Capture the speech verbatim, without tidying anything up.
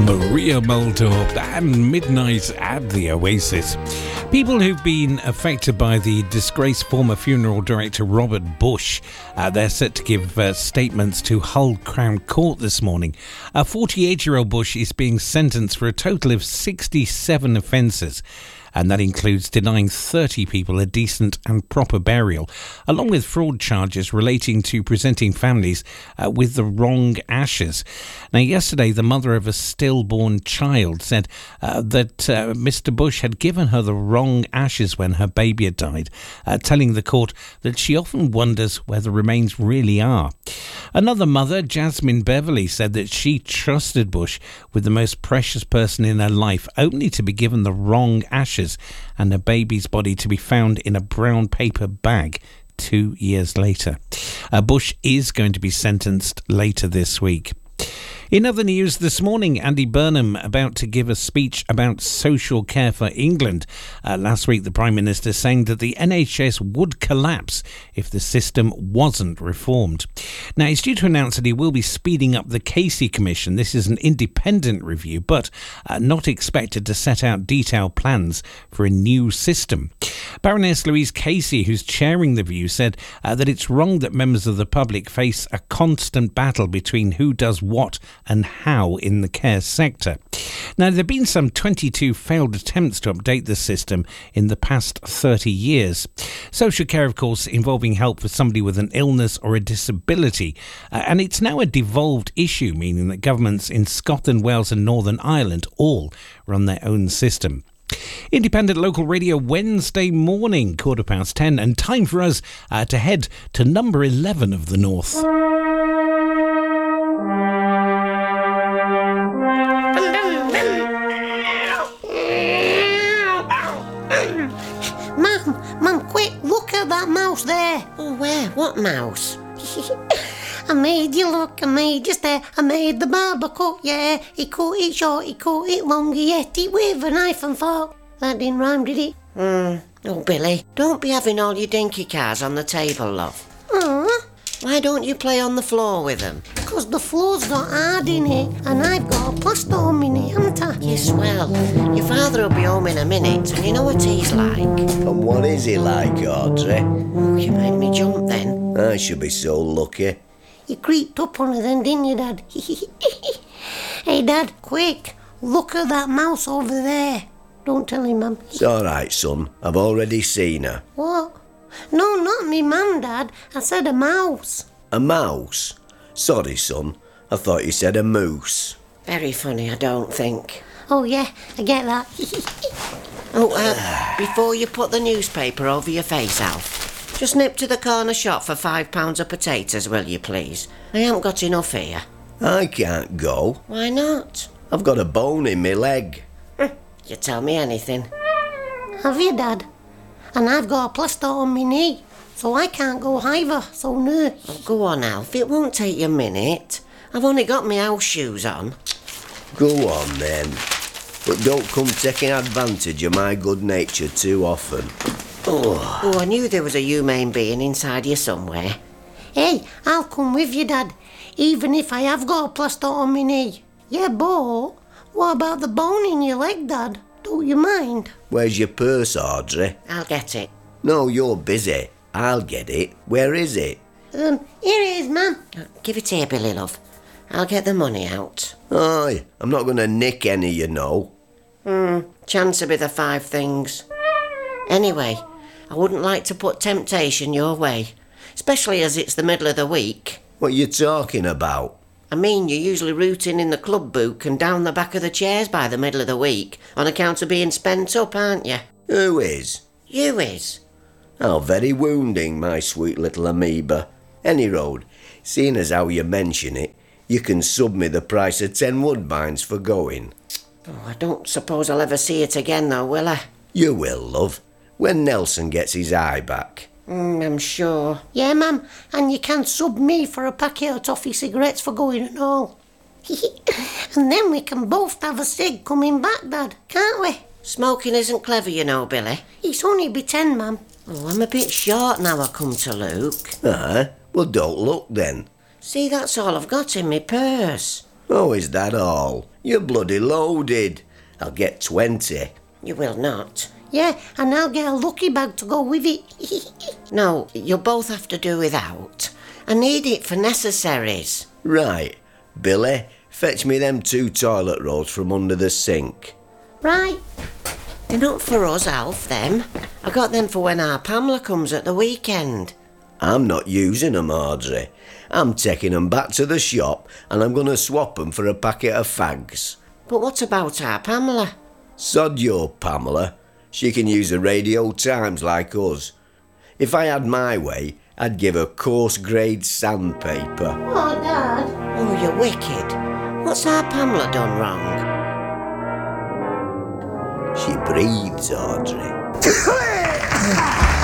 Maria Muldaur and Midnight at the Oasis. People who've been affected by the disgraced former funeral director Robert Bush, uh, they're set to give uh, statements to Hull Crown Court this morning. A forty-eight-year-old Bush is being sentenced for a total of sixty-seven offences, and that includes denying thirty people a decent and proper burial, along with fraud charges relating to presenting families uh, with the wrong ashes. Now, yesterday, the mother of a stillborn child said uh, that uh, Mister Bush had given her the wrong ashes when her baby had died, uh, telling the court that she often wonders where the remains really are. Another mother, Jasmine Beverley, said that she trusted Bush with the most precious person in her life, only to be given the wrong ashes and her baby's body to be found in a brown paper bag two years later. Uh, Bush is going to be sentenced later this week. In other news this morning, Andy Burnham about to give a speech about social care for England. Uh, last week, the Prime Minister saying that the N H S would collapse if the system wasn't reformed. Now, he's due to announce that he will be speeding up the Casey Commission. This is an independent review, but uh, not expected to set out detailed plans for a new system. Baroness Louise Casey, who's chairing the review, said uh, that it's wrong that members of the public face a constant battle between who does what and how in the care sector. Now, there have been some twenty-two failed attempts to update the system in the past thirty years. Social care, of course, involving help for somebody with an illness or a disability, uh, and it's now a devolved issue, meaning that governments in Scotland, Wales and Northern Ireland all run their own system. Independent local radio Wednesday morning, quarter past ten, and time for us uh, to head to number eleven of the North. That mouse there. Oh, where? What mouse? I made you look, I made you stare, I made the barber cut, yeah. He cut it short, he cut it long, he ate it with a knife and fork. That didn't rhyme, did it? Hmm. Oh, Billy, don't be having all your dinky cars on the table, love. Aww. Why don't you play on the floor with them? Because the floor's got hard in it, and I've got a plaster on in it, haven't I? Yes, well, your father will be home in a minute, and you know what he's like. And what is he like, Audrey? Oh, you made me jump then. I should be so lucky. You creeped up on her then, didn't you, Dad? Hey, Dad, quick, look at that mouse over there. Don't tell him, Mum. It's all right, son. I've already seen her. What? No, not me, Mum, Dad. I said a mouse. A mouse? Sorry, son. I thought you said a moose. Very funny, I don't think. Oh, yeah, I get that. Oh, uh, before you put the newspaper over your face, Alf, just nip to the corner shop for five pounds of potatoes, will you, please? I haven't got enough here. I can't go. Why not? I've got a bone in my leg. You tell me anything. Have you, Dad? And I've got a plaster on my knee, so I can't go either, so no. Oh, go on, Alf, it won't take you a minute. I've only got my house shoes on. Go on, then. But don't come taking advantage of my good nature too often. Oh, oh I knew there was a humane being inside you somewhere. Hey, I'll come with you, Dad, even if I have got a plaster on my knee. Yeah, but what about the bone in your leg, Dad? Don't you mind? Where's your purse, Audrey? I'll get it. No, you're busy. I'll get it. Where is it? Um, here it is, Mum. Give it here, Billy, love. I'll get the money out. Aye, I'm not going to nick any, you know. Hmm, chance will be the five things. Anyway, I wouldn't like to put temptation your way, especially as it's the middle of the week. What are you talking about? I mean, you're usually rooting in the club book and down the back of the chairs by the middle of the week on account of being spent up, aren't you? Who is? You is. How very wounding, my sweet little amoeba. Any road, seeing as how you mention it, you can sub me the price of ten woodbines for going. Oh, I don't suppose I'll ever see it again, though, will I? You will, love, when Nelson gets his eye back. Mm, I'm sure. Yeah, Mum, and you can sub me for a packet of toffee cigarettes for going and all. And then we can both have a cig coming back, Dad, can't we? Smoking isn't clever, you know, Billy. It's only be ten, Mum. Oh, I'm a bit short now I come to look. Ah, well, don't look then. See, that's all I've got in my purse. Oh, is that all? You're bloody loaded. I'll get twenty. You will not. Yeah, and I'll get a lucky bag to go with it. No, you'll both have to do without. I need it for necessaries. Right. Billy, fetch me them two toilet rolls from under the sink. Right. They're not for us, Alf, them. I got them for when our Pamela comes at the weekend. I'm not using 'em, Audrey. I'm taking 'em back to the shop and I'm going to swap 'em for a packet of fags. But what about our Pamela? Sod your Pamela. She can use the Radio Times like us. If I had my way, I'd give her coarse-grade sandpaper. Oh, Dad. Oh, you're wicked. What's our Pamela done wrong? She breathes, Audrey.